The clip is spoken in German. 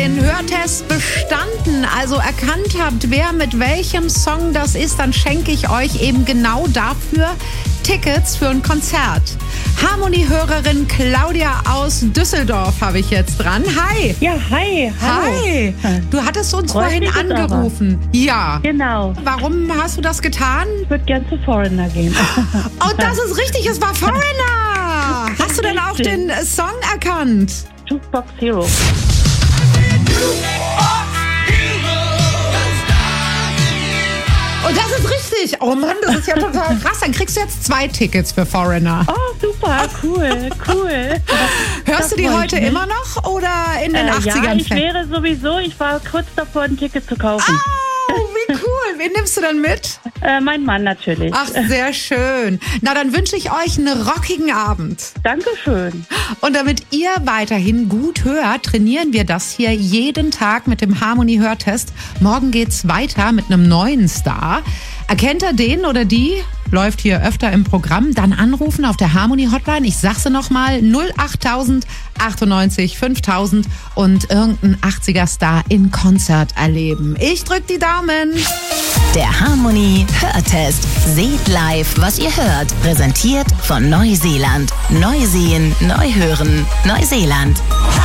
den Hörtest bestanden, also erkannt habt, wer mit welchem Song das ist, dann schenke ich euch eben genau dafür Tickets für ein Konzert. Harmonie-Hörerin Claudia aus Düsseldorf habe ich jetzt dran. Hi. Ja, hi. Hallo. Hi. Du hattest uns Freut vorhin mich jetzt angerufen. Ja. Genau. Warum hast du das getan? Ich würde gern zu Foreigner gehen. Oh, das ist richtig, es war Foreigner. Hast du denn auch den Song erkannt? Jukebox Hero. Und das ist richtig. Oh Mann, das ist ja total krass. Dann kriegst du jetzt 2 Tickets für Foreigner. Oh, super, cool. Hörst du die heute immer noch oder in den 80ern? Ja, ich war kurz davor, ein Ticket zu kaufen. Oh, wie cool. Wen nimmst du dann mit? Mein Mann natürlich. Ach, sehr schön. Na, dann wünsche ich euch einen rockigen Abend. Dankeschön. Und damit ihr weiterhin gut hört, trainieren wir das hier jeden Tag mit dem Harmonie-Hörtest. Morgen geht's weiter mit einem neuen Star. Erkennt ihr den oder die? Läuft hier öfter im Programm. Dann anrufen auf der Harmonie-Hotline. Ich sag's nochmal, 08000 98 5000 und irgendein 80er-Star in Konzert erleben. Ich drück die Daumen. Der Harmonie-Hörtest. Seht live, was ihr hört. Präsentiert von Neuseeland. Neu sehen, neu hören. Neuseeland.